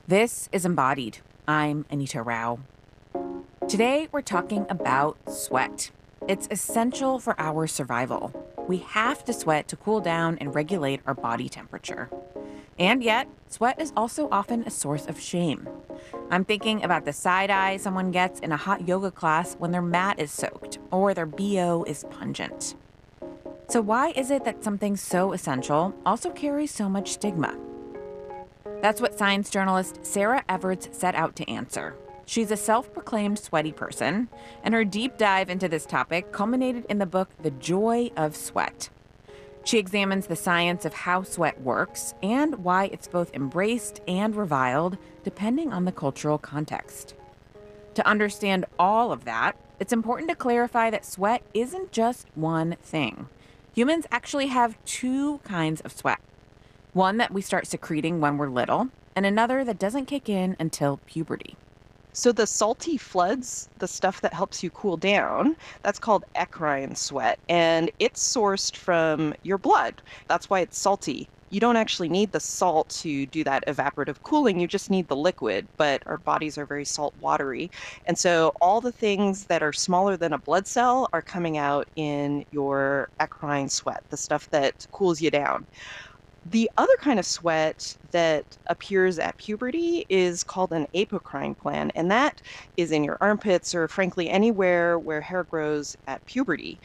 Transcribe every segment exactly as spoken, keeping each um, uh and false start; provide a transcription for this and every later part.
This is Embodied. I'm Anita Rao. Today, we're talking about sweat. It's essential for our survival. We have to sweat to cool down and regulate our body temperature. And yet, sweat is also often a source of shame. I'm thinking about the side eye someone gets in a hot yoga class when their mat is soaked or their B O is pungent. So, why is it that something so essential also carries so much stigma? That's what science journalist Sarah Everts set out to answer. She's a self proclaimed sweaty person, and her deep dive into this topic culminated in the book The Joy of Sweat. She examines the science of how sweat works and why it's both embraced and reviled, depending on the cultural context. To understand all of that, it's important to clarify that sweat isn't just one thing. Humans actually have two kinds of sweat. One that we start secreting when we're little, and another that doesn't kick in until puberty. So the salty floods, the stuff that helps you cool down, that's called eccrine sweat, and it's sourced from your blood. That's why it's salty. You don't actually need the salt to do that evaporative cooling, you just need the liquid, but our bodies are very salt watery. And so all the things that are smaller than a blood cell are coming out in your eccrine sweat, the stuff that cools you down. The other kind of sweat that appears at puberty is called an apocrine gland, and that is in your armpits or frankly anywhere where hair grows at puberty.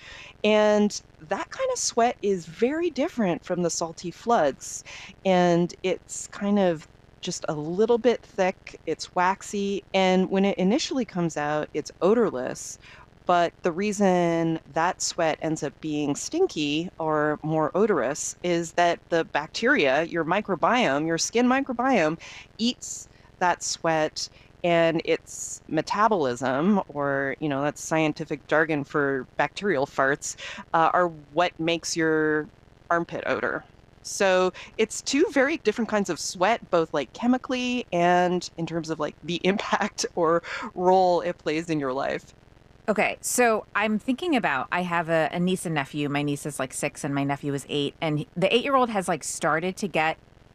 And that kind of sweat is very different from the salty floods, and it's kind of just a little bit thick, it's waxy, and when it initially comes out, it's odorless. But the reason that sweat ends up being stinky or more odorous is that the bacteria, your microbiome, your skin microbiome, eats that sweat, and its metabolism, or, you know, that's scientific jargon for bacterial farts, uh, are what makes your armpit odor. So it's two very different kinds of sweat, both like chemically and in terms of like the impact or role it plays in your life. Okay, so I'm thinking about I have a, a niece and nephew. My niece is like six and my nephew is eight. And the eight year old has like started to get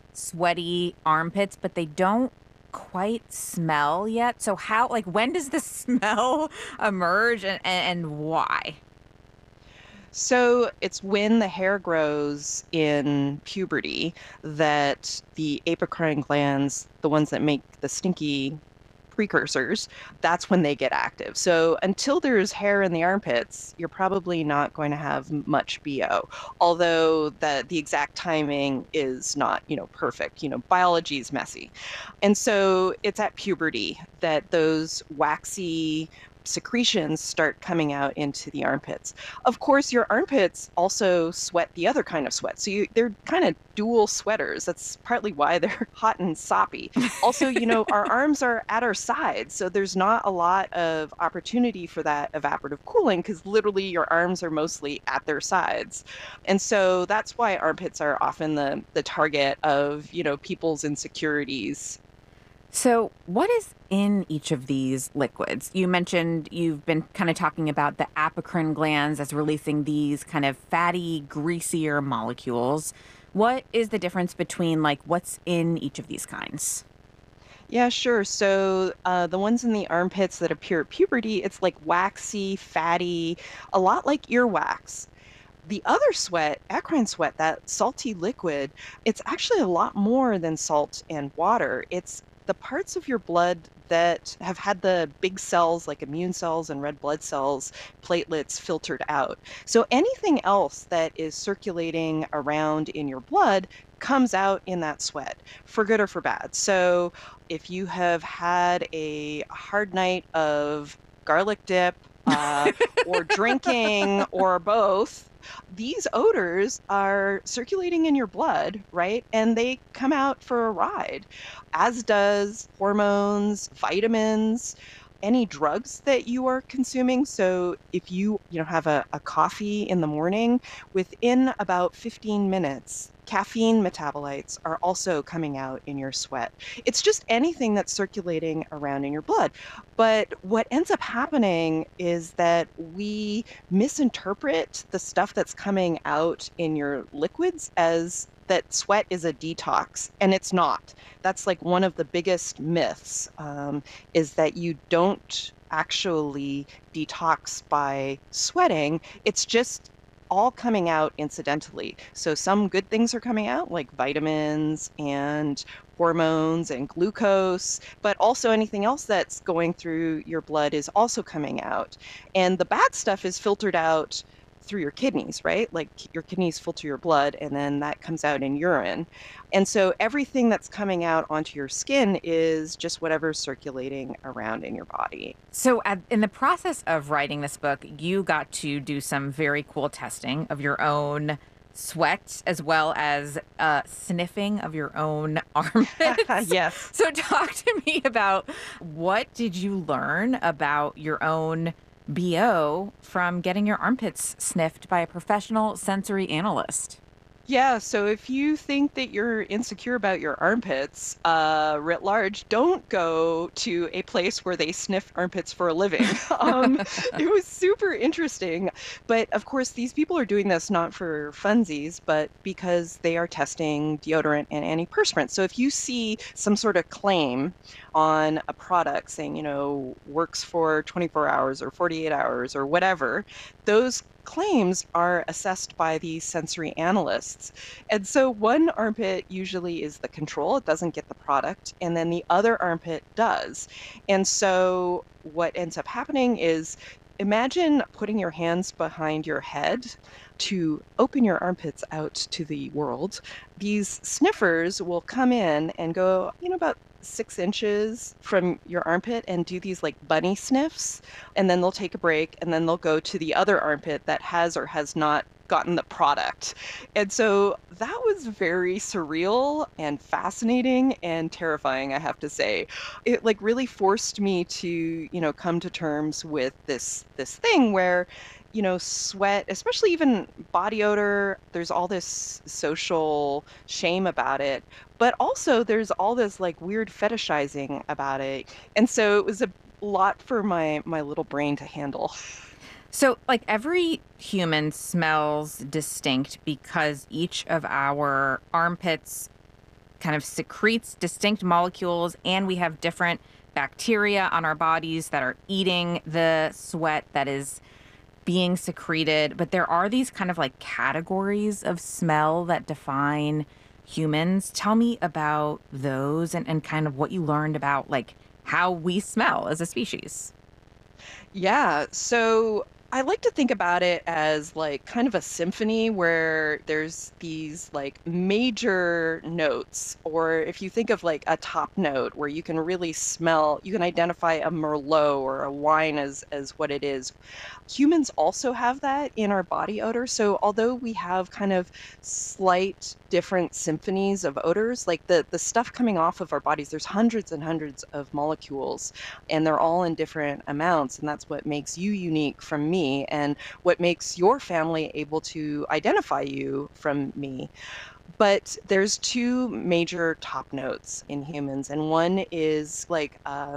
sweaty armpits, but they don't quite smell yet. So, how, like, when does the smell emerge and, and why? So it's when the hair grows in puberty that the apocrine glands, the ones that make the stinky precursors, that's when they get active. So until there's hair in the armpits, you're probably not going to have much B O, although the, the exact timing is not, you know, perfect. You know, biology is messy. And so it's at puberty that those waxy secretions start coming out into the armpits. Of course, your armpits also sweat the other kind of sweat. So you, they're kind of dual sweaters. That's partly why they're hot and soppy. Also, you know, our arms are at our sides, so there's not a lot of opportunity for that evaporative cooling because literally your arms are mostly at their sides. And so that's why armpits are often the the target of, you know, people's insecurities. So, what is in each of these liquids? You mentioned you've been kind of talking about the apocrine glands as releasing these kind of fatty, greasier molecules. What is the difference between like what's in each of these kinds? Yeah, sure. So uh, the ones in the armpits that appear at puberty, it's like waxy, fatty, a lot like earwax. The other sweat, eccrine sweat, that salty liquid, it's actually a lot more than salt and water. It's the parts of your blood that have had the big cells like immune cells and red blood cells, platelets filtered out. So anything else that is circulating around in your blood comes out in that sweat, for good or for bad. So if you have had a hard night of garlic dip, uh, or drinking, or both, these odors are circulating in your blood, right? And they come out for a ride, as does hormones, vitamins, any drugs that you are consuming. So if you, you know, have a, a coffee in the morning, within about fifteen minutes, Caffeine metabolites are also coming out in your sweat. It's just anything that's circulating around in your blood. But what ends up happening is that we misinterpret the stuff that's coming out in your liquids as that sweat is a detox, and it's not. That's like one of the biggest myths, um, is that you don't actually detox by sweating. It's just all coming out incidentally. So some good things are coming out, like vitamins and hormones and glucose, but also anything else that's going through your blood is also coming out. And the bad stuff is filtered out through your kidneys, right? Like your kidneys filter your blood and then that comes out in urine. And so everything that's coming out onto your skin is just whatever's circulating around in your body. So, at, in the process of writing this book, you got to do some very cool testing of your own sweat as well as uh, sniffing of your own armpits. Yes. So, talk to me about what did you learn about your own B O from getting your armpits sniffed by a professional sensory analyst? Yeah, so if you think that you're insecure about your armpits, uh, writ large, don't go to a place where they sniff armpits for a living. Um, it was super interesting. But of course, these people are doing this not for funsies, but because they are testing deodorant and antiperspirant. So if you see some sort of claim on a product saying, you know, works for twenty-four hours or forty-eight hours or whatever, those claims are assessed by these sensory analysts. And so one armpit usually is the control, it doesn't get the product, and then the other armpit does. And so what ends up happening is imagine putting your hands behind your head to open your armpits out to the world. These sniffers will come in and go, you know, about six inches from your armpit and do these like bunny sniffs. And then they'll take a break and then they'll go to the other armpit that has or has not gotten the product. And so that was very surreal and fascinating and terrifying, I have to say. It like really forced me to, you know, come to terms with this this thing where, you know, sweat, especially even body odor, there's all this social shame about it, but also there's all this like weird fetishizing about it. And so it was a lot for my my little brain to handle. So, like every human smells distinct because each of our armpits kind of secretes distinct molecules, and we have different bacteria on our bodies that are eating the sweat that is being secreted. But there are these kind of like categories of smell that define humans. Tell me about those and, and kind of what you learned about like how we smell as a species. Yeah, so I like to think about it as like kind of a symphony where there's these like major notes, or if you think of like a top note where you can really smell, you can identify a Merlot or a wine as as what it is. Humans also have that in our body odor. So although we have kind of slight different symphonies of odors, like the the stuff coming off of our bodies, there's hundreds and hundreds of molecules and they're all in different amounts, and that's what makes you unique from me and what makes your family able to identify you from me. But there's two major top notes in humans, and one is like uh,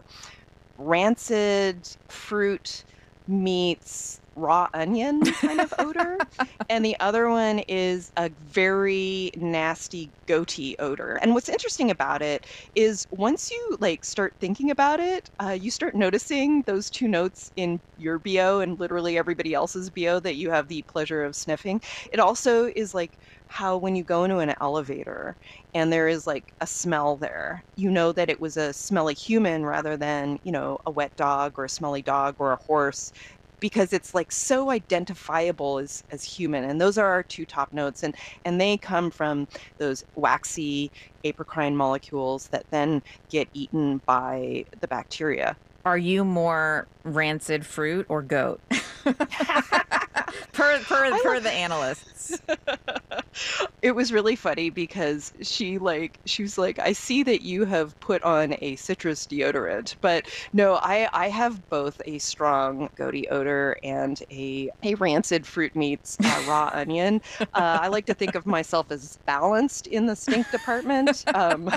rancid fruit meets raw onion kind of odor. And the other one is a very nasty goatee odor. And what's interesting about it is once you like start thinking about it, uh, you start noticing those two notes in your B O and literally everybody else's B O that you have the pleasure of sniffing. It also is like how when you go into an elevator and there is like a smell there, you know that it was a smelly human rather than, you know, a wet dog or a smelly dog or a horse, because it's like so identifiable as as human. And those are our two top notes, and and they come from those waxy apocrine molecules that then get eaten by the bacteria. Are you more rancid fruit or goat? per per I per love the analysts. It was really funny because she like she was like, I see that you have put on a citrus deodorant, but no, I I have both a strong goaty odor and a a rancid fruit meats uh, raw onion. Uh, I like to think of myself as balanced in the stink department. Um,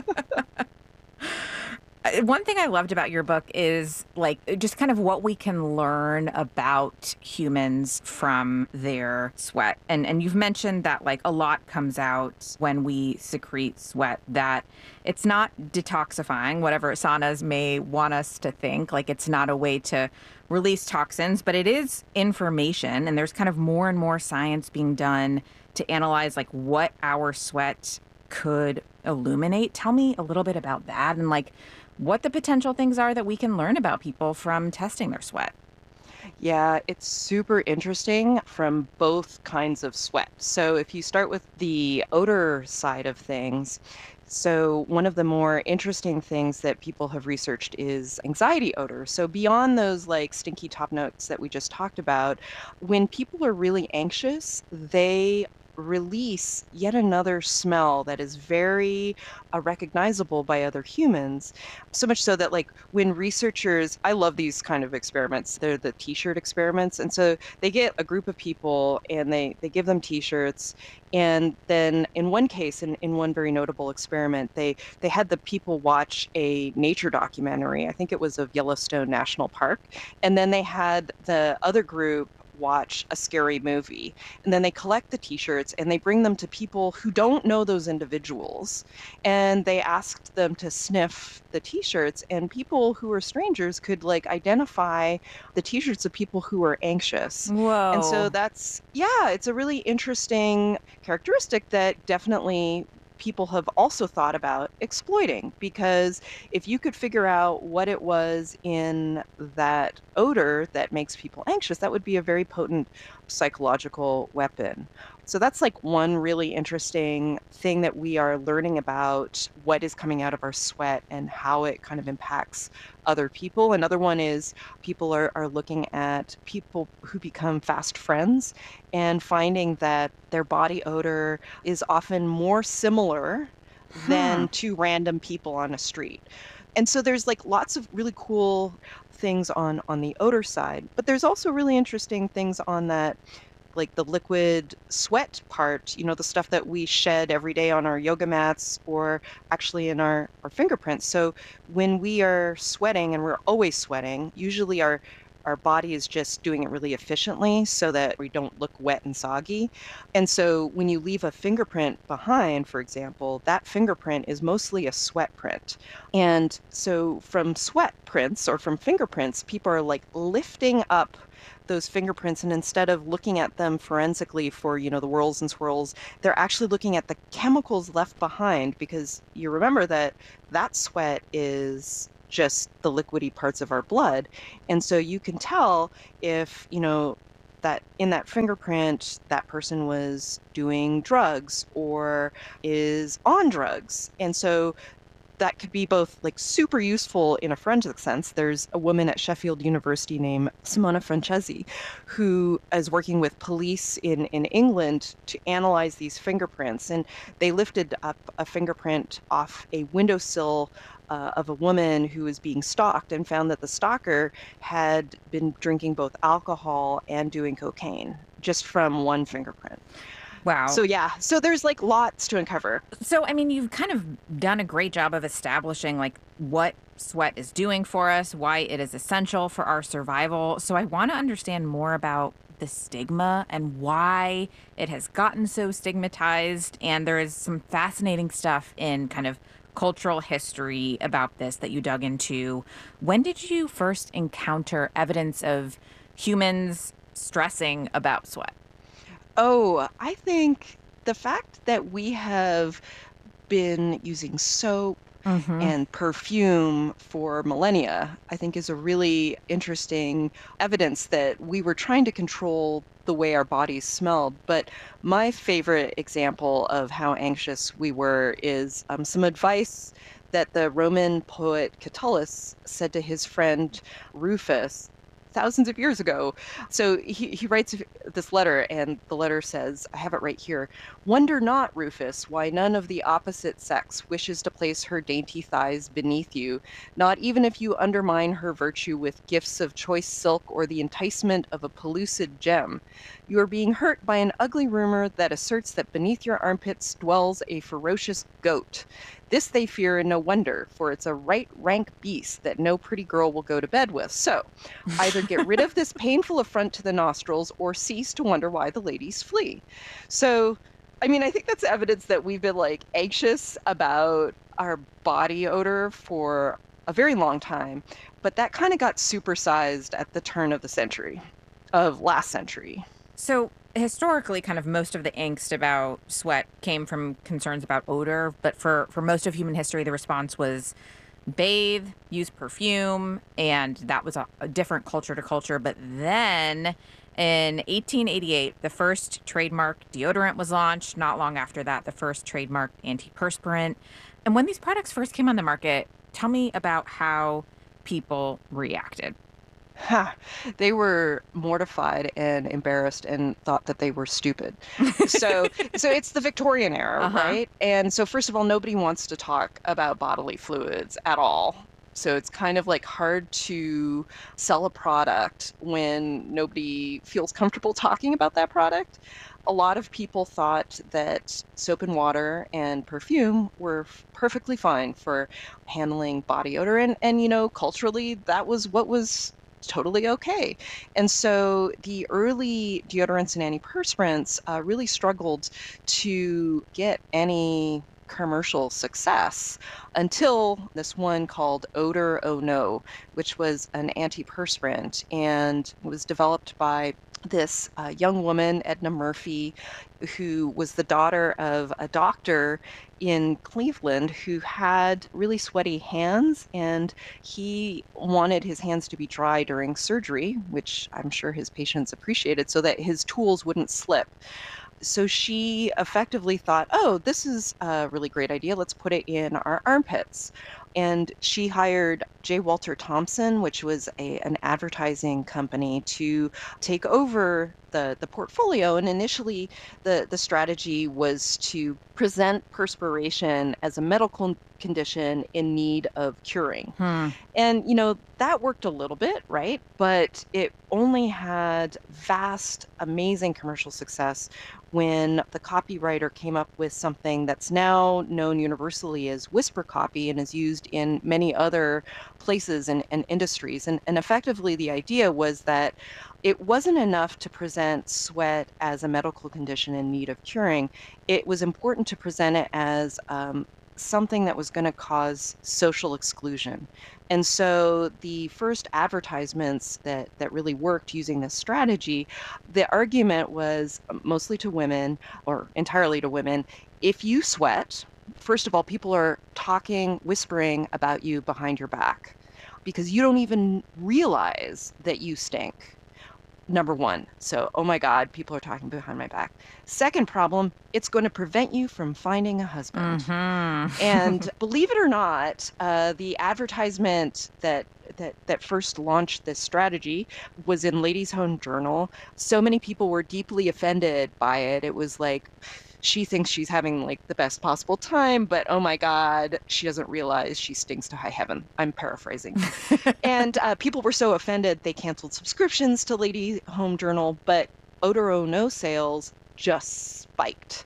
Uh, One thing I loved about your book is like just kind of what we can learn about humans from their sweat. And and you've mentioned that like a lot comes out when we secrete sweat, that it's not detoxifying, whatever saunas may want us to think. Like it's not a way to release toxins, but it is information, and there's kind of more and more science being done to analyze like what our sweat could illuminate. Tell me a little bit about that, and like what the potential things are that we can learn about people from testing their sweat. Yeah, it's super interesting from both kinds of sweat. So, if you start with the odor side of things, so one of the more interesting things that people have researched is anxiety odor. So, beyond those like stinky top notes that we just talked about, when people are really anxious, they release yet another smell that is very uh, recognizable by other humans. So much so that, like, when researchers, I love these kind of experiments. They're the t-shirt experiments. And so they get a group of people and they they give them t-shirts. And then in one case, in, in one very notable experiment, they they had the people watch a nature documentary. I think it was of Yellowstone National Park. And then they had the other group watch a scary movie. And then they collect the t-shirts and they bring them to people who don't know those individuals. And they asked them to sniff the t-shirts, and people who are strangers could like identify the t-shirts of people who are anxious. And so Whoa. that's, yeah, it's a really interesting characteristic that definitely people have also thought about exploiting, because if you could figure out what it was in that odor that makes people anxious, that would be a very potent psychological weapon. So that's like one really interesting thing that we are learning about what is coming out of our sweat and how it kind of impacts other people. Another one is people are, are looking at people who become fast friends and finding that their body odor is often more similar Hmm. than to random people on a street. And so there's like lots of really cool things on on the odor side, but there's also really interesting things on that, like the liquid sweat part, you know, the stuff that we shed every day on our yoga mats or actually in our, our fingerprints. So when we are sweating, and we're always sweating, usually our our body is just doing it really efficiently so that we don't look wet and soggy. And so when you leave a fingerprint behind, for example, that fingerprint is mostly a sweat print. And so from sweat prints or from fingerprints, people are like lifting up those fingerprints, and instead of looking at them forensically for, you know, the whirls and swirls, they're actually looking at the chemicals left behind, because you remember that that sweat is just the liquidy parts of our blood. And so you can tell if, you know, that in that fingerprint that person was doing drugs or is on drugs. And so that could be both like super useful in a forensic sense. There's a woman at Sheffield University named Simona Francesi who is working with police in, in England to analyze these fingerprints. And they lifted up a fingerprint off a windowsill uh, of a woman who was being stalked, and found that the stalker had been drinking both alcohol and doing cocaine just from one fingerprint. Wow. So yeah, so there's like lots to uncover. So, I mean, you've kind of done a great job of establishing like what sweat is doing for us, why it is essential for our survival. So, I want to understand more about the stigma and why it has gotten so stigmatized. And there is some fascinating stuff in kind of cultural history about this that you dug into. When did you first encounter evidence of humans stressing about sweat? Oh, I think the fact that we have been using soap Hmm. and perfume for millennia, I think is a really interesting evidence that we were trying to control the way our bodies smelled. But my favorite example of how anxious we were is um, some advice that the Roman poet Catullus said to his friend Rufus. thousands of years ago. So he, he writes this letter, and the letter says, I have it right here. Wonder not, Rufus, why none of the opposite sex wishes to place her dainty thighs beneath you, not even if you undermine her virtue with gifts of choice silk or the enticement of a pellucid gem. You are being hurt by an ugly rumor that asserts that beneath your armpits dwells a ferocious goat. This they fear, and no wonder, for it's a right rank beast that no pretty girl will go to bed with. So, either get rid of this painful affront to the nostrils or cease to wonder why the ladies flee. So, I mean, I think that's evidence that we've been like anxious about our body odor for a very long time, but that kind of got supersized at the turn of the century, of last century. So, historically, kind of most of the angst about sweat came from concerns about odor, but for, for most of human history, the response was bathe, use perfume, and that was a, a different culture to culture. But then in eighteen eighty-eight, the first trademark deodorant was launched. Not long after that, the first trademark antiperspirant. And when these products first came on the market, tell me about how people reacted. Ha, they were mortified and embarrassed and thought that they were stupid. So, so it's the Victorian era, Uh-huh. right? And so, first of all, nobody wants to talk about bodily fluids at all. So it's kind of like hard to sell a product when nobody feels comfortable talking about that product. A lot of people thought that soap and water and perfume were f- perfectly fine for handling body odor. And, and, you know, culturally, that was what was totally okay. And so the early deodorants and antiperspirants uh, really struggled to get any commercial success until this one called Odor Oh No, which was an antiperspirant, and it was developed by this uh, young woman, Edna Murphy, who was the daughter of a doctor in Cleveland who had really sweaty hands, and he wanted his hands to be dry during surgery, which I'm sure his patients appreciated, so that his tools wouldn't slip. So she effectively thought, oh, this is a really great idea. Let's put it in our armpits. And she hired J. Walter Thompson, which was a, an advertising company, to take over the, the portfolio. And initially, the, the strategy was to present perspiration as a medical condition in need of curing. Hmm. And, you know, that worked a little bit, right? But it only had vast, amazing commercial success when the copywriter came up with something that's now known universally as whisper copy and is used in many other places and, and industries. And, and effectively, the idea was that it wasn't enough to present sweat as a medical condition in need of curing. It was important to present it as um, something that was going to cause social exclusion. And so the first advertisements that, that really worked using this strategy, the argument was mostly to women or entirely to women. If you sweat, first of all, people are talking, whispering about you behind your back because you don't even realize that you stink. Number one. So, oh my God, people are talking behind my back. Second problem, it's going to prevent you from finding a husband. Mm-hmm. And believe it or not, uh, the advertisement that that that first launched this strategy was in Ladies' Home Journal. So many people were deeply offended by it. It was like, she thinks she's having like the best possible time, but oh my God, she doesn't realize she stinks to high heaven. I'm paraphrasing. And uh, people were so offended, they canceled subscriptions to Lady Home Journal, but Odor Oh No sales just spiked.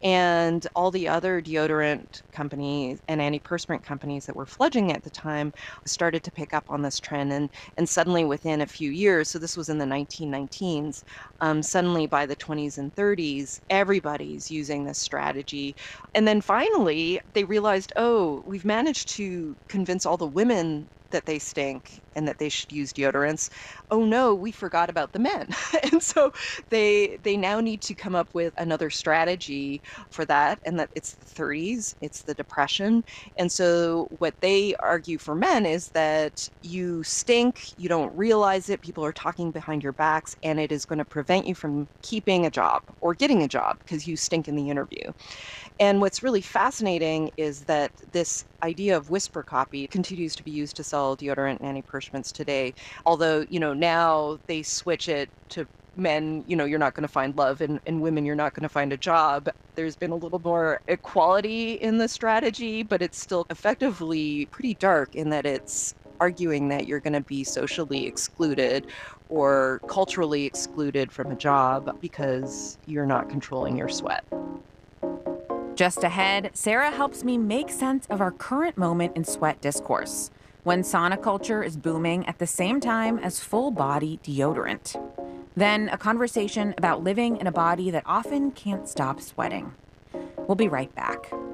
And all the other deodorant companies and antiperspirant companies that were fledgling at the time started to pick up on this trend. And, and suddenly, within a few years, so this was in the nineteen nineteens, um, suddenly by the twenties and thirties, everybody's using this strategy. And then finally, they realized, oh, we've managed to convince all the women that they stink and that they should use deodorants. Oh no, we forgot about the men. And so they they now need to come up with another strategy for that, and that it's the thirties, it's the depression. And so what they argue for men is that you stink, you don't realize it, people are talking behind your backs, and it is going to prevent you from keeping a job or getting a job because you stink in the interview. And what's really fascinating is that this idea of whisper copy continues to be used to sell sell deodorant and antiperspirants today. Although, you know, now they switch it to men, you know, you're not going to find love, and, and women, you're not going to find a job. There's been a little more equality in the strategy, but it's still effectively pretty dark in that it's arguing that you're going to be socially excluded or culturally excluded from a job because you're not controlling your sweat. Just ahead, Sarah helps me make sense of our current moment in sweat discourse, when sauna culture is booming at the same time as full-body deodorant. Then a conversation about living in a body that often can't stop sweating. We'll be right back.